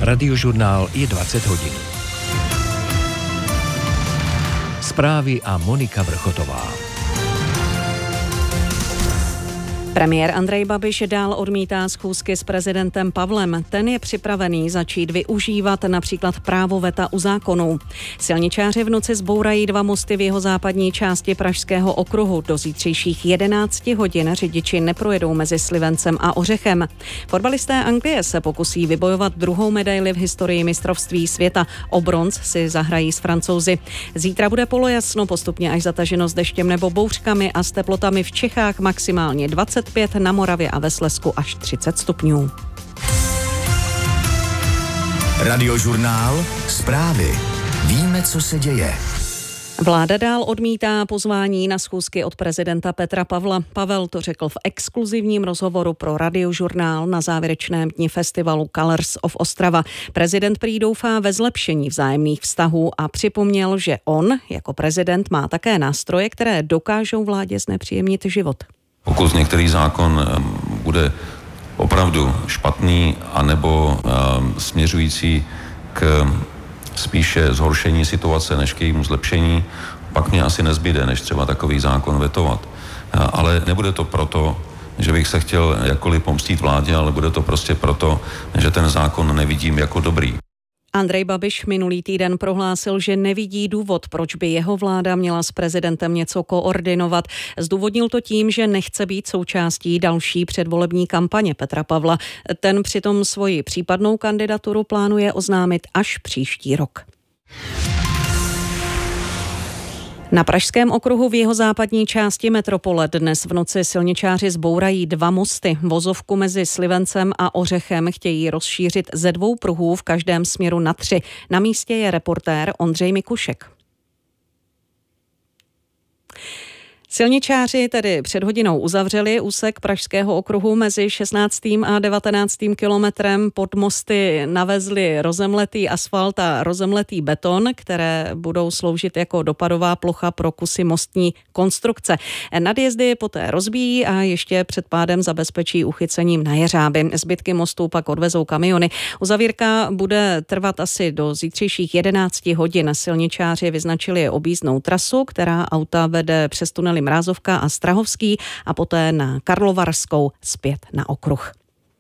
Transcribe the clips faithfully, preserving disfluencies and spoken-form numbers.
Radiožurnál je dvacet hodin. Zprávy a Monika Vrchotová. Premiér Andrej Babiš dál odmítá schůzky s prezidentem Pavlem. Ten je připravený začít využívat například právo veta u zákonů. Silničáři v noci zbourají dva mosty v jeho západní části Pražského okruhu. Do zítřejších jedenácti hodin řidiči neprojedou mezi Slivencem a Ořechem. Fotbalisté Anglie se pokusí vybojovat druhou medaili v historii mistrovství světa. O bronz si zahrají s Francouzi. Zítra bude polojasno, postupně až zataženo s deštěm nebo bouřkami a s teplotami v Čechách maximálně dvacet pět, na Moravě a ve Slezsku až třicet stupňů. Radiožurnál, zprávy. Víme, co se děje. Vláda dál odmítá pozvání na schůzky od prezidenta Petra Pavla. Pavel to řekl v exkluzivním rozhovoru pro Radiožurnál na závěrečném dni festivalu Colors of Ostrava. Prezident prý doufá ve zlepšení vzájemných vztahů a připomněl, že on jako prezident má také nástroje, které dokážou vládě znepříjemnit život. Pokud některý zákon bude opravdu špatný anebo směřující k spíše zhoršení situace než k jejímu zlepšení, pak mě asi nezbyde, než třeba takový zákon vetovat. Ale nebude to proto, že bych se chtěl jakkoliv pomstít vládě, ale bude to prostě proto, že ten zákon nevidím jako dobrý. Andrej Babiš minulý týden prohlásil, že nevidí důvod, proč by jeho vláda měla s prezidentem něco koordinovat. Zdůvodnil to tím, že nechce být součástí další předvolební kampaně Petra Pavla. Ten přitom svoji případnou kandidaturu plánuje oznámit až příští rok. Na Pražském okruhu v jeho západní části metropole dnes v noci silničáři zbourají dva mosty. Vozovku mezi Slivencem a Ořechem chtějí rozšířit ze dvou pruhů v každém směru na tři. Na místě je reportér Ondřej Mikušek. Silničáři tedy před hodinou uzavřeli úsek Pražského okruhu mezi šestnáctým a devatenáctým kilometrem. Pod mosty navezli rozemletý asfalt a rozemletý beton, které budou sloužit jako dopadová plocha pro kusy mostní konstrukce. Nadjezdy poté rozbíjí a ještě před pádem zabezpečí uchycením na jeřáby. Zbytky mostů pak odvezou kamiony. Uzavírka bude trvat asi do zítřejších jedenácti hodin. Silničáři vyznačili objízdnou trasu, která auta vede přes tunely Mrázovka a Strahovský a poté na Karlovarskou zpět na okruh.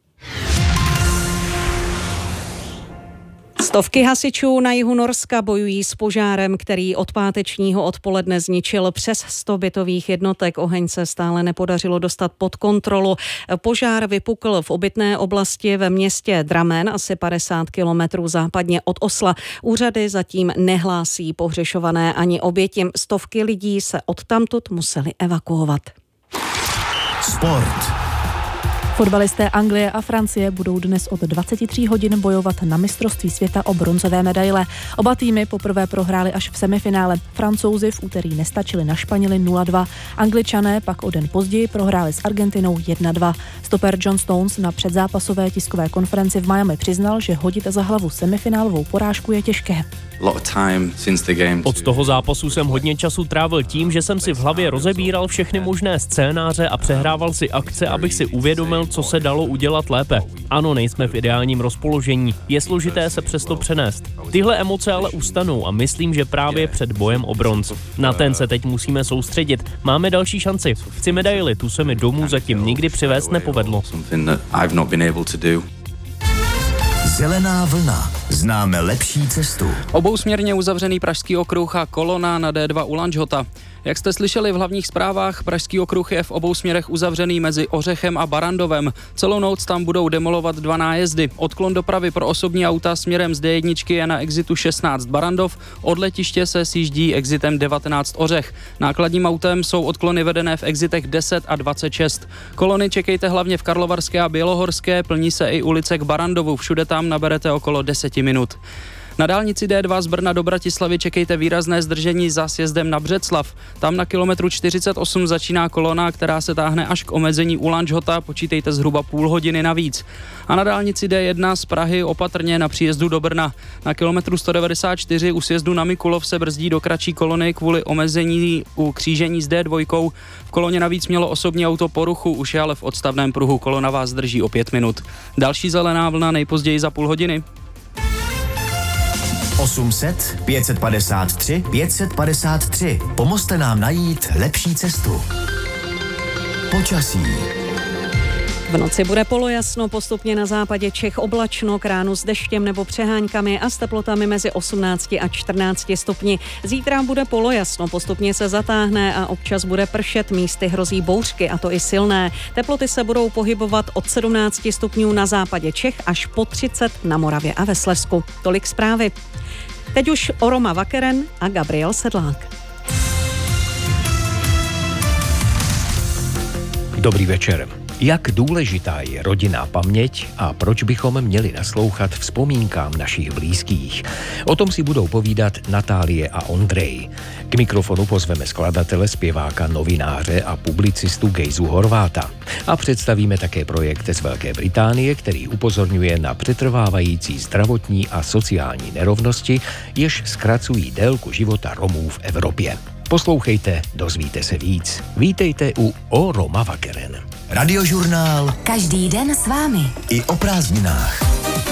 Stovky hasičů na jihu Norska bojují s požárem, který od pátečního odpoledne zničil přes sto bytových jednotek. Oheň se stále nepodařilo dostat pod kontrolu. Požár vypukl v obytné oblasti ve městě Drammen, asi padesát kilometrů západně od Osla. Úřady zatím nehlásí pohřešované ani oběti. Stovky lidí se odtamtud museli evakuovat. Sport. Fotbalisté Anglie a Francie budou dnes od dvacet tři hodin bojovat na mistrovství světa o bronzové medaile. Oba týmy poprvé prohráli až v semifinále. Francouzi v úterý nestačili na Španěly nula dva. Angličané pak o den později prohráli s Argentinou jedna dva. Stoper John Stones na předzápasové tiskové konferenci v Miami přiznal, že hodit za hlavu semifinálovou porážku je těžké. Od toho zápasu jsem hodně času trávil tím, že jsem si v hlavě rozebíral všechny možné scénáře a přehrával si akce, abych si uvědomil, co se dalo udělat lépe. Ano, nejsme v ideálním rozpoložení, je složité se přesto přenést. Tyhle emoce ale ustanou a myslím, že právě před bojem o bronz. Na ten se teď musíme soustředit. Máme další šanci. Chci medaili, tu se mi domů zatím nikdy přivést nepovedlo. Zelená vlna. Známe lepší cestu. Obousměrně uzavřený Pražský okruh a kolona na D dva u Lanžhota. Jak jste slyšeli v hlavních zprávách, Pražský okruh je v obou směrech uzavřený mezi Ořechem a Barandovem. Celou noc tam budou demolovat dva nájezdy. Odklon dopravy pro osobní auta směrem z D jedna je na exitu šestnáct Barandov, od letiště se sjíždí exitem devatenáct Ořech. Nákladním autem jsou odklony vedené v exitech deset a dvacet šest. Kolony čekejte hlavně v Karlovarské a Bělohorské, plní se i ulice k Barandovu, všude tam naberete okolo deset minut. Na dálnici D dva z Brna do Bratislavy čekejte výrazné zdržení za sjezdem na Břeclav. Tam na kilometru čtyřicet osm začíná kolona, která se táhne až k omezení u Lanžhota, počítejte zhruba půl hodiny navíc. A na dálnici D jedna z Prahy opatrně na příjezdu do Brna. Na kilometru sto devadesát čtyři u sjezdu na Mikulov se brzdí do kratší kolony kvůli omezení u křížení s D dva. V koloně navíc mělo osobní auto poruchu, už je ale v odstavném pruhu, kolona vás drží o pět minut. Další zelená vlna nejpozději za půl hodiny. osm set pět padesát tři pět padesát tři. Pomozte nám najít lepší cestu. Počasí. V noci bude polojasno, postupně na západě Čech oblačno, k ránu s deštěm nebo přeháňkami a s teplotami mezi osmnácti a čtrnácti stupni. Zítra bude polojasno, postupně se zatáhne a občas bude pršet, místy hrozí bouřky, a to i silné. Teploty se budou pohybovat od sedmnácti stupňů na západě Čech až po třicet na Moravě a ve Slezsku. Tolik zprávy. Teď už Roma Vakeren a Gabriel Sedlák. Dobrý večer. Jak důležitá je rodinná paměť a proč bychom měli naslouchat vzpomínkám našich blízkých? O tom si budou povídat Natálie a Ondrej. K mikrofonu pozveme skladatele, zpěváka, novináře a publicistu Gejzu Horváta. A představíme také projekt z Velké Británie, který upozorňuje na přetrvávající zdravotní a sociální nerovnosti, jež zkracují délku života Romů v Evropě. Poslouchejte, dozvíte se víc. Vítejte u O Roma Vakeren. Radiožurnál každý den s vámi. I o prázdninách.